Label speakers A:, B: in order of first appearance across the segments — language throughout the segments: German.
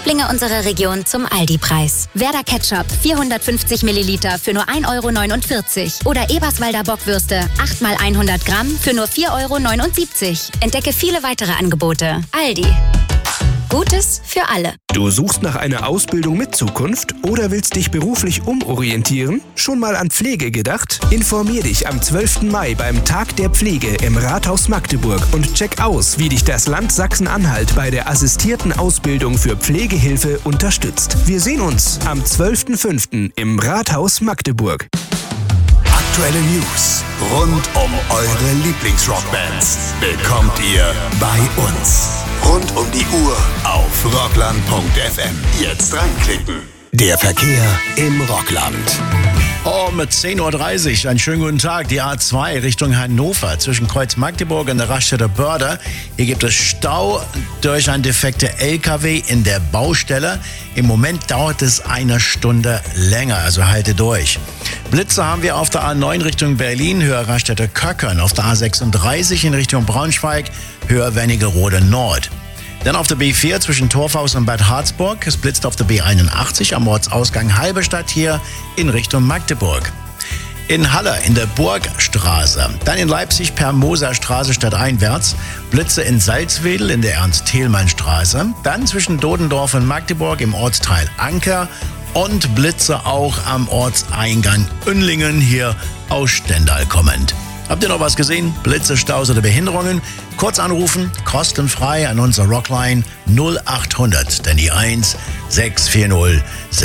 A: Lieblinge unserer Region zum Aldi-Preis. Werder Ketchup 450 Milliliter für nur 1,49 € oder Eberswalder Bockwürste 8 x 100 Gramm für nur 4,79 € Entdecke viele weitere Angebote. Aldi. Gutes für alle.
B: Du suchst nach einer Ausbildung mit Zukunft oder willst dich beruflich umorientieren? Schon mal an Pflege gedacht? Informier dich am 12. Mai beim Tag der Pflege im Rathaus Magdeburg und check aus, wie dich das Land Sachsen-Anhalt bei der assistierten Ausbildung für Pflegehilfe unterstützt. Wir sehen uns am 12.05. im Rathaus Magdeburg.
C: Aktuelle News rund um eure Lieblingsrockbands bekommt ihr bei uns. Rund um die Uhr auf rockland.fm. Jetzt reinklicken. Der Verkehr im Rockland.
D: Mit 10.30 Uhr, einen schönen guten Tag. Die A2 Richtung Hannover zwischen Kreuz Magdeburg und der Raststätte Börde. Hier gibt es Stau durch einen defekten LKW in der Baustelle. Im Moment dauert es eine Stunde länger, also halte durch. Blitze haben wir auf der A9 Richtung Berlin, Höhe Raststätte Köckern. Auf der A36 in Richtung Braunschweig, Höhe Wernigerode Nord. Dann auf der B4 zwischen Torfhaus und Bad Harzburg. Es blitzt auf der B81 am Ortsausgang Halberstadt hier in Richtung Magdeburg. In Halle in der Burgstraße. Dann in Leipzig per Moserstraße stadteinwärts. Blitze in Salzwedel in der Ernst-Thälmann-Straße. Dann zwischen Dodendorf und Magdeburg im Ortsteil Anker. Und Blitze auch am Ortseingang Uenlingen hier aus Stendal kommend. Habt ihr noch was gesehen? Blitze, Staus oder Behinderungen? Kurz anrufen, kostenfrei an unsere Rockline 0800, dann die 1 640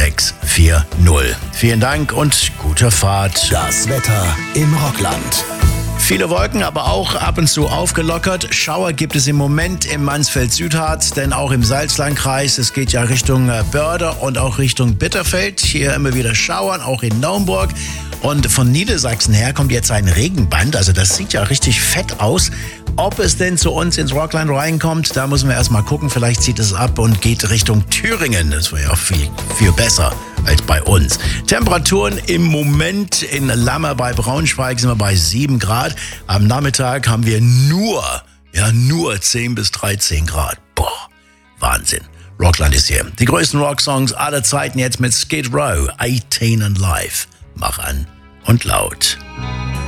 D: 640. Vielen Dank und gute Fahrt.
C: Das Wetter im Rockland.
D: Viele Wolken, aber auch ab und zu aufgelockert. Schauer gibt es im Moment im Mansfeld-Südharz, denn auch im Salzlandkreis. Es geht ja Richtung Börde und auch Richtung Bitterfeld. Hier immer wieder Schauern, auch in Naumburg. Und von Niedersachsen her kommt jetzt ein Regenband. Also das sieht ja richtig fett aus. Ob es denn zu uns ins Rockland reinkommt, da müssen wir erstmal gucken. Vielleicht zieht es ab und geht Richtung Thüringen. Das wäre ja viel besser als bei uns. Temperaturen im Moment in Lammer bei Braunschweig sind wir bei 7 Grad. Am Nachmittag haben wir nur 10 bis 13 Grad. Boah, Wahnsinn. Rockland ist hier. Die größten Rocksongs aller Zeiten jetzt mit Skid Row, 18 and Live. Mach an und laut.